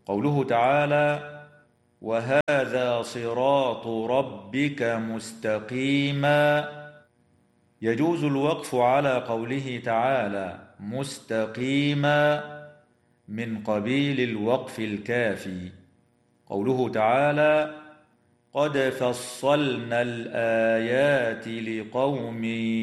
قوله تعالى: وهذا صراط ربك مستقيما. يجوز الوقف على قوله تعالى مستقيما من قبيل الوقف الكافي. قوله تعالى: قد فصلنا الآيات لقوم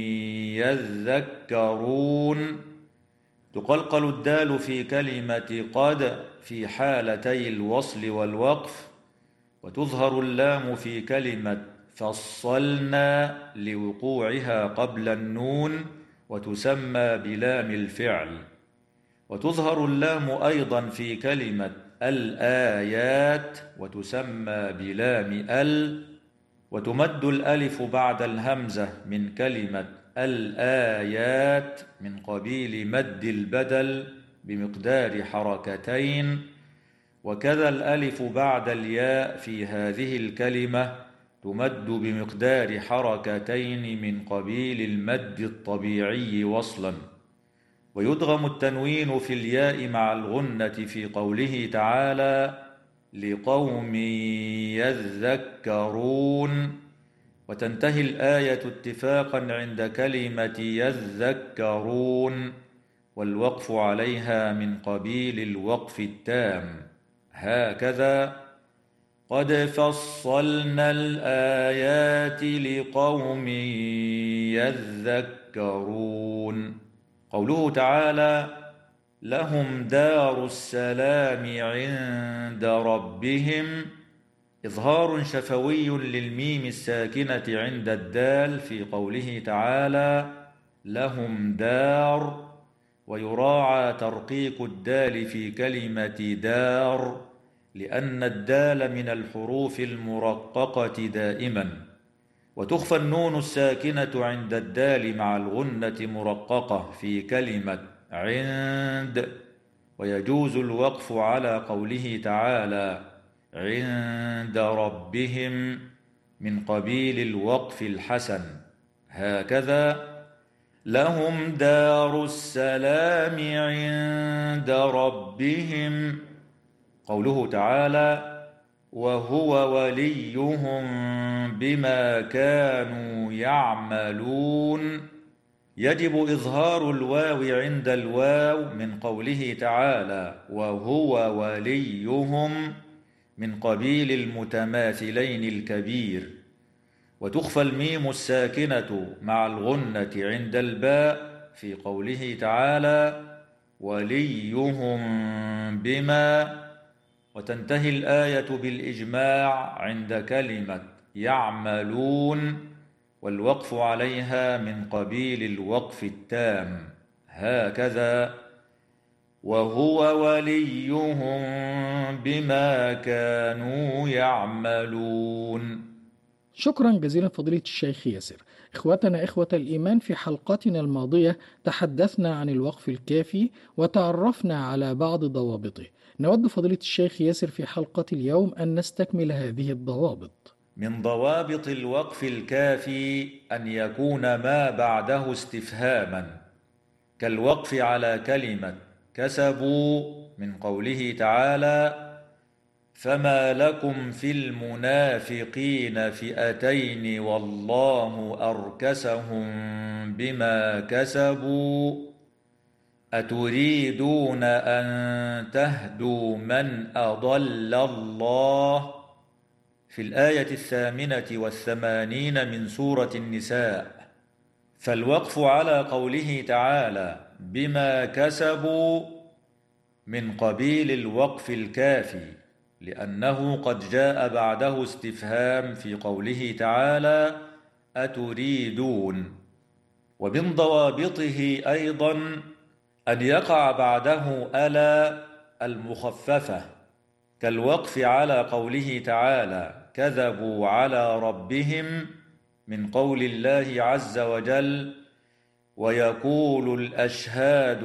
يذكرون. تقلقل الدال في كلمة قد في حالتي الوصل والوقف، وتظهر اللام في كلمة فصلنا لوقوعها قبل النون وتسمى بلام الفعل، وتظهر اللام أيضا في كلمة الآيات وتسمى بلام وتمد الألف بعد الهمزة من كلمة الآيات من قبيل مد البدل بمقدار حركتين، وكذا الألف بعد الياء في هذه الكلمة تمد بمقدار حركتين من قبيل المد الطبيعي وصلا. ويدغم التنوين في الياء مع الغنة في قوله تعالى لقوم يذكرون، وتنتهي الآية اتفاقا عند كلمة يذكرون، والوقف عليها من قبيل الوقف التام. هكذا: قد فصلنا الآيات لقوم يذكرون. قوله تعالى لهم دار السلام عند ربهم، إظهار شفوي للميم الساكنة عند الدال في قوله تعالى لهم دار، ويراعى ترقيق الدال في كلمة دار لأن الدال من الحروف المرققة دائما، وتخفى النون الساكنة عند الدال مع الغنة مرققة في كلمة عند. ويجوز الوقف على قوله تعالى عند ربهم من قبيل الوقف الحسن. هكذا: لهم دار السلام عند ربهم. قوله تعالى وهو وليهم بما كانوا يعملون، يجب إظهار الواو عند الواو من قوله تعالى وهو وليهم من قبيل المتماثلين الكبير، وتخفى الميم الساكنة مع الغنة عند الباء في قوله تعالى وليهم بما، وتنتهي الآية بالإجماع عند كلمة يعملون، والوقف عليها من قبيل الوقف التام. هكذا: وهو وليهم بما كانوا يعملون. شكرا جزيلا فضيلة الشيخ ياسر. إخوتنا إخوة الإيمان، في حلقاتنا الماضية تحدثنا عن الوقف الكافي وتعرفنا على بعض ضوابطه. نود فضيلة الشيخ ياسر في حلقة اليوم أن نستكمل هذه الضوابط. من ضوابط الوقف الكافي أن يكون ما بعده استفهاما، كالوقف على كلمة كسبوا من قوله تعالى فما لكم في المنافقين فئتين والله أركسهم بما كسبوا أتريدون أن تهدوا من أضل الله في الآية 88 من سورة النساء. فالوقف على قوله تعالى بما كسبوا من قبيل الوقف الكافي، لأنه قد جاء بعده استفهام في قوله تعالى أتريدون. ومن ضوابطه أيضا أن يقع بعده ألا المخففة، كالوقف على قوله تعالى كذبوا على ربهم من قول الله عز وجل ويقول الأشهاد